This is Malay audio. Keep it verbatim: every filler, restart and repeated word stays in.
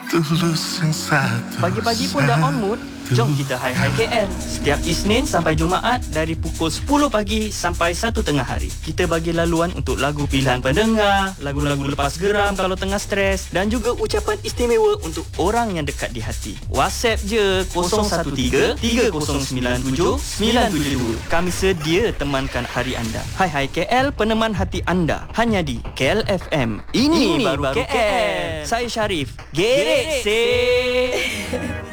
tulus yang satu. Pagi-pagi pun dah on mood. Jom kita Hai Hai K L. Setiap Isnin sampai Jumaat dari pukul sepuluh pagi sampai satu tengah hari. Kita bagi laluan untuk lagu pilihan pendengar, lagu-lagu lepas geram kalau tengah stres dan juga ucapan istimewa untuk orang yang dekat di hati. WhatsApp je kosong satu tiga tiga kosong sembilan tujuh sembilan tujuh dua. Kami sedia temankan hari anda. Hai Hai K L, peneman hati anda. Hanya di K L F M. Ini, Ini baru, baru K L. K L. Saya Syarif. Gerek, say.